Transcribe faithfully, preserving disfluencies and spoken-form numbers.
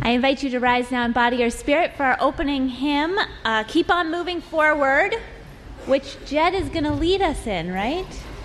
I invite you to rise now in body or spirit for our opening hymn, uh, Keep On Moving Forward, which Jed is going to lead us in, right?